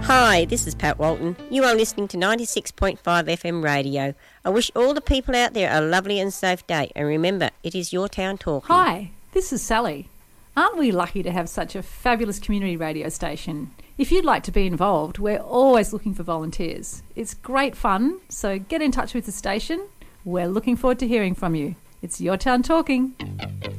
Hi, this is Pat Walton. You are listening to 96.5 FM radio. I wish all the people out there a lovely and safe day. And remember, it is your town talking. Hi, this is Sally. Aren't we lucky to have such a fabulous community radio station? If you'd like to be involved, we're always looking for volunteers. It's great fun, so get in touch with the station. We're looking forward to hearing from you. It's your town talking.